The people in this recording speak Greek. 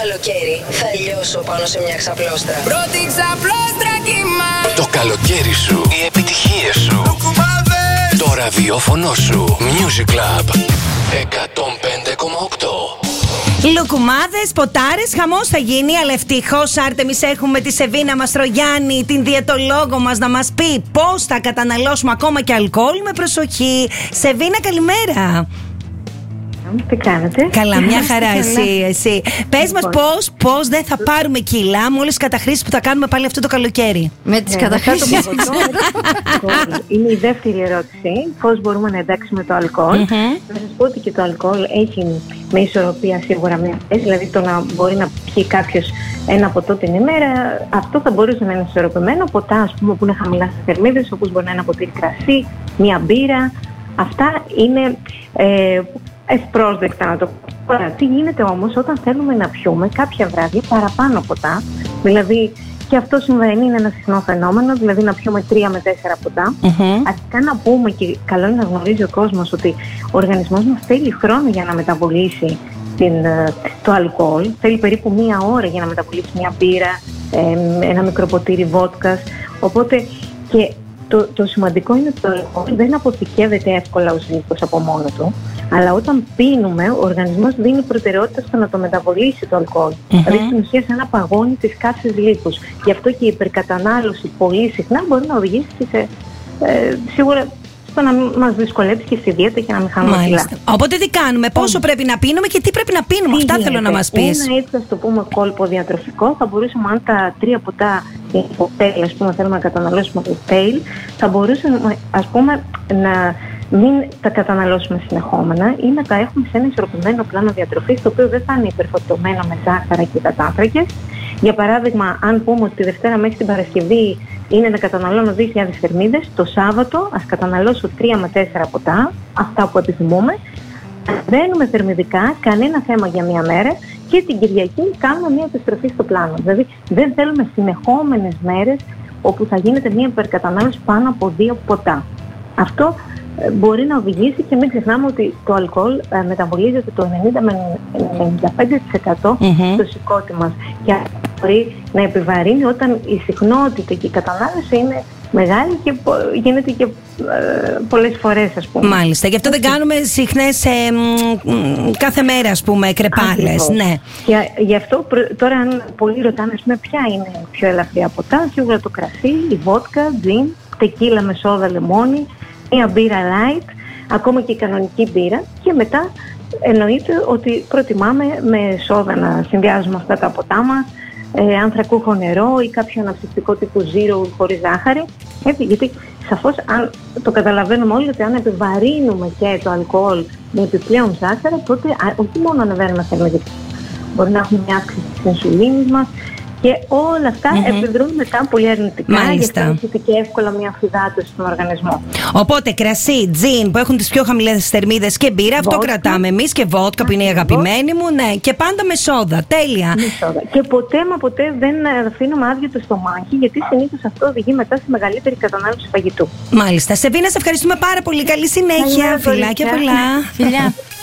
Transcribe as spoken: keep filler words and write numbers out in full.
καλοκαίρι θα λιώσω πάνω σε μια ξαπλώστρα. Πρώτη ξαπλώστρα κύμα. Το καλοκαίρι σου, οι επιτυχίες σου. Λουκουμάδες. Το ραδιόφωνο σου. Music Club εκατόν πέντε κόμμα οκτώ. Λουκουμάδες, ποτάρες, χαμός θα γίνει. Αλλά ευτυχώς, Άρτεμις, έχουμε τη Σεβίνα Μαστρογιάννη, την διαιτολόγο μας, να μας πει πώς θα καταναλώσουμε ακόμα και αλκοόλ με προσοχή. Σεβίνα, καλημέρα. Τι κάνετε? Καλά, μια χαρά. εσύ, εσύ. Πες μας πώς, πώς δεν θα πάρουμε κιλά με όλες τις καταχρήσεις που θα κάνουμε πάλι αυτό το καλοκαίρι. Με τις καταχρήσεις. Είναι η δεύτερη ερώτηση. Πώς μπορούμε να εντάξουμε το αλκοόλ. Mm-hmm. Να σας πω ότι και το αλκοόλ έχει με ισορροπία σίγουρα μια θέση. Δηλαδή το να μπορεί να πιει κάποιος ένα ποτό την ημέρα, αυτό θα μπορούσε να είναι ισορροπημένο. Ποτά, ας πούμε, που είναι χαμηλά στις θερμίδες, όπως μπορεί να είναι ένα ποτήρι κρασί, μια μπύρα. Αυτά είναι ε, ευπρόσδεκτα, να το πω. Τώρα, τι γίνεται όμως όταν θέλουμε να πιούμε κάποια βράδια παραπάνω ποτά, δηλαδή και αυτό συμβαίνει, είναι ένα συχνό φαινόμενο, δηλαδή να πιούμε τρία με τέσσερα ποτά. Mm-hmm. Αρχικά να πούμε, και καλό είναι να γνωρίζει ο κόσμος, ότι ο οργανισμός μας θέλει χρόνο για να μεταβολήσει την, το αλκοόλ, θέλει περίπου μία ώρα για να μεταβολήσει μια μπύρα, ε, ένα μικρό ποτήρι βότκας, οπότε και Το, το σημαντικό είναι ότι το αλκοόλ δεν αποθηκεύεται εύκολα ως λίπος από μόνο του, αλλά όταν πίνουμε, ο οργανισμός δίνει προτεραιότητα στο να το μεταβολήσει το αλκοόλ. Mm-hmm. Δηλαδή στην ουσία σαν να παγώνει τις καύσες λίπους. Γι' αυτό και η υπερκατανάλωση πολύ συχνά μπορεί να οδηγήσει σε, ε, σίγουρα στο να μας δυσκολέψει και στη δίαιτα και να μην χάνουμε κιλά. Οπότε τι κάνουμε, πόσο πρέπει να πίνουμε και τι πρέπει να πίνουμε, αυτά θέλω να μας πεις. Ένα έτσι, ας το πούμε, κόλπο διατροφικό, θα μπορούσαμε, αν τα τρία ποτά κοκτέιλ, ας πούμε, θέλουμε να καταναλώσουμε κοκτέιλ, θα μπορούσαμε, ας πούμε, να μην τα καταναλώσουμε συνεχόμενα ή να τα έχουμε σε ένα ισορροπημένο πλάνο διατροφής, το οποίο δεν θα είναι υπερφορτωμένο με ζάχαρα και υδατάνθρακες. Για παράδειγμα, αν πούμε ότι τη Δευτέρα μέχρι την Παρασκευή είναι να καταναλώνω δύο χιλιάδες θερμίδες, το Σάββατο ας καταναλώσω τρία με τέσσερα ποτά, αυτά που επιθυμούμε. Μπαίνουμε θερμιδικά, κανένα θέμα για μία μέρα, και την Κυριακή κάνουμε μία επιστροφή στο πλάνο. Δηλαδή δεν θέλουμε συνεχόμενες μέρες όπου θα γίνεται μία υπερκατανάλωση πάνω από δύο ποτά. Αυτό ε, μπορεί να οδηγήσει, και μην ξεχνάμε ότι το αλκοόλ ε, μεταβολίζεται το ενενήντα με ενενήντα πέντε τοις εκατό mm-hmm. στο σηκώτη μας, και μπορεί να επιβαρύνει όταν η συχνότητα και η κατανάλωση είναι μεγάλη και γίνεται και ε, πολλές φορές, ας πούμε. Μάλιστα, γι' αυτό δεν κάνουμε συχνές ε, μ, κάθε μέρα, ας πούμε, κρεπάλες. Ναι. Και γι' αυτό τώρα, αν πολλοί ρωτάνε, ας πούμε, ποια είναι πιο ελαφριά ποτά, σίγουρα το κρασί, η βότκα, τζιν, τεκίλα με σόδα, λεμόνι, μια μπύρα light, ακόμα και η κανονική μπύρα, και μετά εννοείται ότι προτιμάμε με σόδα να συνδυάζουμε αυτά τα ποτά μας, ε, ανθρακούχο νερό ή κάποιο αναψυκτικό τύπου zero χωρίς ζάχαρη. Έτσι, γιατί σαφώς, αν το καταλαβαίνουμε όλοι, ότι αν επιβαρύνουμε και το αλκοόλ με επιπλέον ζάχαρα, τότε α, όχι μόνο ανεβαίνουμε θερμιδικά, μπορεί να έχουμε μια αύξηση της ινσουλίνης μας, και όλα αυτά mm-hmm. επιδρούν μετά πολύ αρνητικά. Μάλιστα. Γιατί έχετε και εύκολα μια αφυδάτωση στον οργανισμό. Οπότε κρασί, τζιν που έχουν τις πιο χαμηλές θερμίδες και μπύρα, αυτό κρατάμε εμείς, και βότκα που είναι η αγαπημένη μου, ναι, και πάντα με σόδα. Τέλεια. Με σόδα. Και ποτέ μα ποτέ δεν αφήνουμε άδειο το στομάχι, γιατί συνήθως αυτό οδηγεί μετά στη μεγαλύτερη κατανάλωση φαγητού. Μάλιστα. Σεβίνα, σε ευχαριστούμε πάρα πολύ. Καλή συνέχεια. Φιλάκια πολλά. Φιλιά.